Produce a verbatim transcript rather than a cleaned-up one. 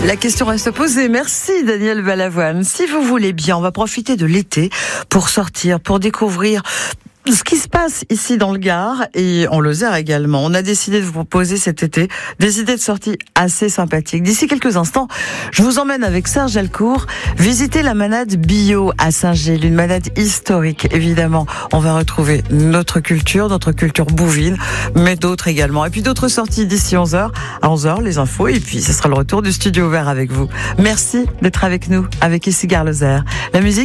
La question reste posée. Merci Daniel Balavoine. Si vous voulez bien, on va profiter de l'été pour sortir, pour découvrir ce qui se passe ici dans le Gard et en Lozère également. On a décidé de vous proposer cet été des idées de sortie assez sympathiques. D'ici quelques instants, je vous emmène avec Serge Alcourt visiter la manade bio à Saint-Gilles, une manade historique évidemment. On va retrouver notre culture, notre culture bouvine, mais d'autres également. Et puis d'autres sorties d'ici onze heures. À onze heures, les infos et puis ce sera le retour du studio ouvert avec vous. Merci d'être avec nous, avec ici Gard Lozère. La musique